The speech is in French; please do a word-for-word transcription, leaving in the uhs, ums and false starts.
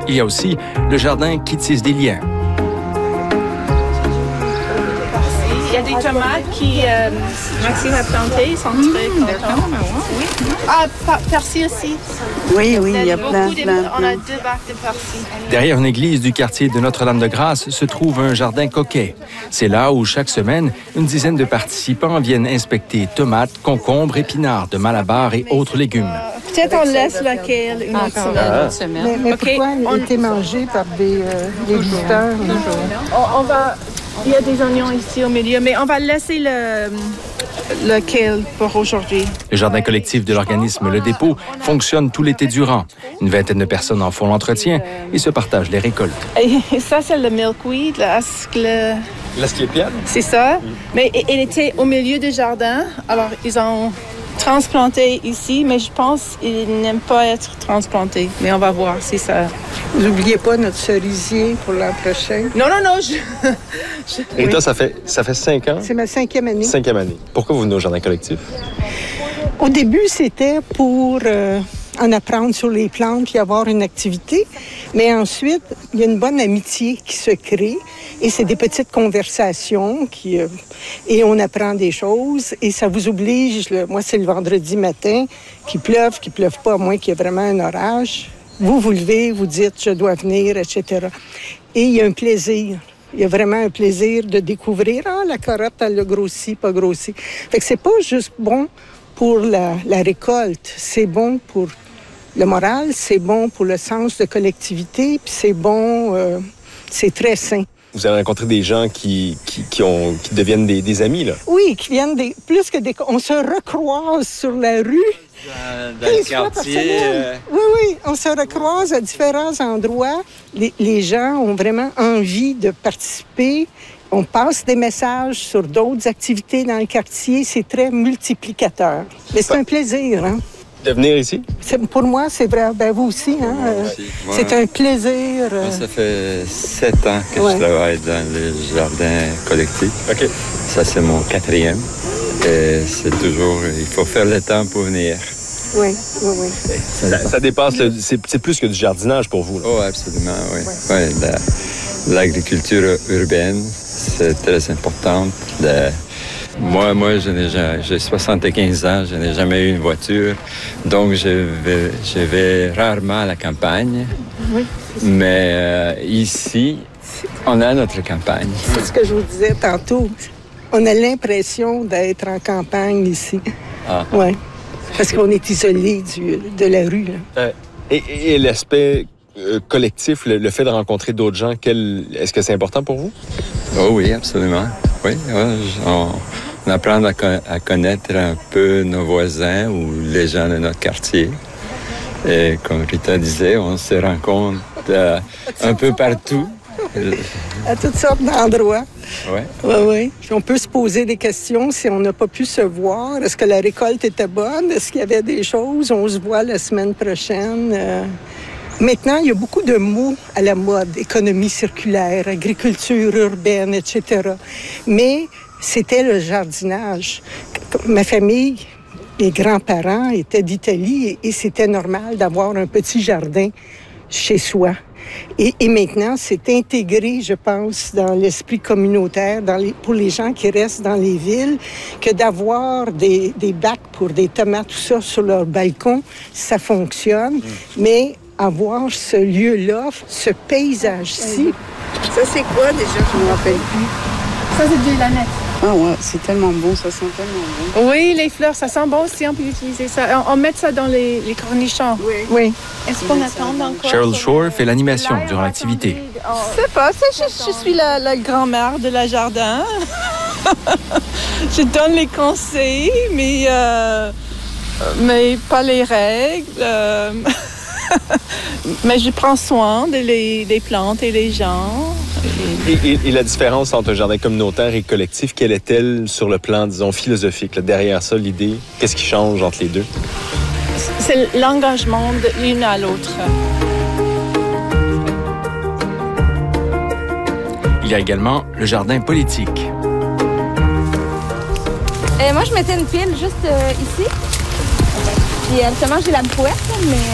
Il y a aussi le jardin qui tisse des liens. Il y a des tomates qui euh, Maxime a plantées, ils sont très contents. Ah, pa- persil aussi. Oui, oui, il y a Beaucoup plein, de- plein, On plein. a deux bacs de persil. Derrière une église du quartier de Notre-Dame-de-Grâce se trouve un jardin coquet. C'est là où, chaque semaine, une dizaine de participants viennent inspecter tomates, concombres, épinards de Malabar et autres légumes. Peut-être on laisse la kale une autre semaine. Mais, mais OK, pourquoi il on- a été mangé par des, euh, des visiteurs? On, on va... Il y a des oignons ici au milieu, mais on va laisser le, le kale pour aujourd'hui. Le jardin collectif de l'organisme Le Dépôt fonctionne tout l'été durant. Une vingtaine de personnes en font l'entretien et se partagent les récoltes. Et ça, c'est le milkweed, le ascle... L'asclépiade? C'est ça. Mais il il était au milieu du jardin. Alors, ils ont transplanté ici, mais je pense qu'ils n'aiment pas être transplantés. Mais on va voir si ça... N'oubliez pas notre cerisier pour l'an prochain. Non, non, non, je... je- Et toi, ça fait, ça fait cinq ans? C'est ma cinquième année. Cinquième année. Pourquoi vous venez au jardin collectif? Au début, c'était pour euh, en apprendre sur les plantes et avoir une activité. Mais ensuite, il y a une bonne amitié qui se crée. Et c'est des petites conversations qui, euh, et on apprend des choses. Et ça vous oblige, le, moi, c'est le vendredi matin, qu'il pleuve, qu'il pleuve pas, à moins qu'il y ait vraiment un orage. Vous vous levez, vous dites « je dois venir », et cetera. Et il y a un plaisir. Il y a vraiment un plaisir de découvrir « ah, la carotte, elle a grossi, pas grossi ». Fait que c'est pas juste bon pour la, la récolte, c'est bon pour le moral, c'est bon pour le sens de collectivité, puis c'est bon, euh, c'est très sain. Vous avez rencontré des gens qui, qui, qui, ont, qui deviennent des, des amis, là? Oui, qui viennent des... Plus que des... On se recroise sur la rue. Dans, dans le quartier. Euh... Oui, oui, on se recroise à différents endroits. Les, les gens ont vraiment envie de participer. On passe des messages sur d'autres activités dans le quartier. C'est très multiplicateur. Mais c'est un plaisir, hein? De venir ici? C'est, pour moi, c'est vrai. Ben, vous aussi, hein? Moi aussi. Moi, c'est un plaisir. Moi, ça fait sept ans que Ouais. je travaille dans le jardin collectif. OK. Ça, c'est mon quatrième. Et c'est toujours... Il faut faire le temps pour venir. Oui, oui, oui. Ça, ça dépasse... Le, c'est, c'est plus que du jardinage pour vous, là. Oh, absolument, oui. Ouais, la- l'agriculture urbaine, c'est très important. La- Moi, moi, je n'ai ja- j'ai soixante-quinze ans, je n'ai jamais eu une voiture, donc je vais, je vais rarement à la campagne. Oui. Mais euh, ici, on a notre campagne. C'est ce que je vous disais tantôt. On a l'impression d'être en campagne ici. Ah. Oui. Parce qu'on est isolé du, de la rue, là. Euh, et, et l'aspect euh, collectif, le, le fait de rencontrer d'autres gens, quel, est-ce que c'est important pour vous? Oh oui, absolument. Oui, ouais, on, on apprend à, co- à connaître un peu nos voisins ou les gens de notre quartier. Et comme Rita disait, on se rencontre euh, un peu partout. À toutes sortes d'endroits. Oui. Oui, oui. Puis on peut se poser des questions si on n'a pas pu se voir. Est-ce que la récolte était bonne? Est-ce qu'il y avait des choses? On se voit la semaine prochaine. Euh... Maintenant, il y a beaucoup de mots à la mode. Économie circulaire, agriculture urbaine, et cetera. Mais c'était le jardinage. Ma famille, mes grands-parents étaient d'Italie et, et c'était normal d'avoir un petit jardin chez soi. Et, et maintenant, c'est intégré, je pense, dans l'esprit communautaire, dans les, pour les gens qui restent dans les villes, que d'avoir des, des bacs pour des tomates, tout ça, sur leur balcon, ça fonctionne. Mmh. Mais avoir ce lieu-là, ce paysage-ci... Ça, c'est quoi déjà? Je ne me rappelle plus. Ça, c'est de l'aneth. Ah ouais, c'est tellement bon, ça sent tellement bon. Oui, les fleurs, ça sent bon aussi, on peut utiliser ça. On, on met ça dans les, les cornichons. Oui. Oui. Est-ce qu'on attend encore? Cheryl Shore fait l'animation durant l'activité. Je sais pas, ça, je, je suis la, la grand-mère de la jardin. Je donne les conseils, mais, euh, mais pas les règles. Euh, mais je prends soin de les, des plantes et des gens. Et, et, et la différence entre un jardin communautaire et collectif, quelle est-elle sur le plan, disons, philosophique? Là, derrière ça, l'idée, qu'est-ce qui change entre les deux? C'est l'engagement de l'une à l'autre. Il y a également le jardin politique. Euh, moi, je mettais une pile juste euh, ici. Puis, euh, justement, j'ai la brouette, mais...